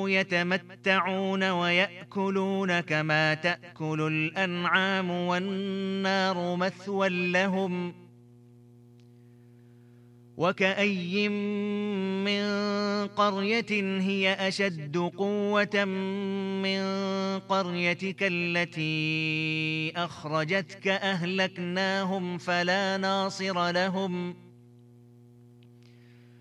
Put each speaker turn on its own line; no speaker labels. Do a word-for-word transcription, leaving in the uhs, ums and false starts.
كانوا يتمتعون ويأكلون كما تأكل الأنعام والنار مثوى لهم. وكأي من قرية هي أشد قوة من قريتك التي أخرجتك أهلكناهم فلا ناصر لهم